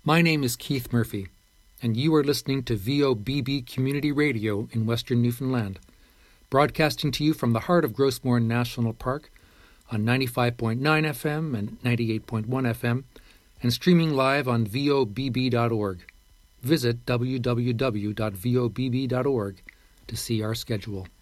My name is Keith Murphy, and you are listening to VOBB Community Radio in Western Newfoundland, broadcasting to you from the heart of Grossmore National Park on 95.9 FM and 98.1 FM, and streaming live on vobb.org. Visit www.vobb.org to see our schedule.